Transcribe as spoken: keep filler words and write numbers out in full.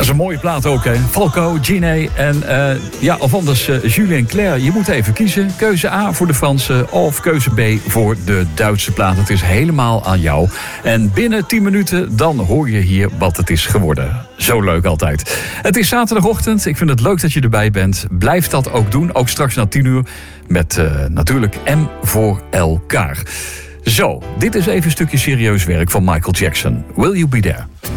is een mooie plaat ook, hè. Falco, Gine en uh, ja, of anders uh, Julien Clerc. Je moet even kiezen. Keuze A voor de Franse of keuze B voor de Duitse plaat. Het is helemaal aan jou. En binnen tien minuten dan hoor je hier wat het is geworden. Zo leuk altijd. Het is zaterdagochtend. Ik vind het leuk dat je erbij bent. Blijf dat ook doen. Ook straks na tien uur met uh, natuurlijk M voor elkaar. Zo, dit is even een stukje serieus werk van Michael Jackson. Will You Be There?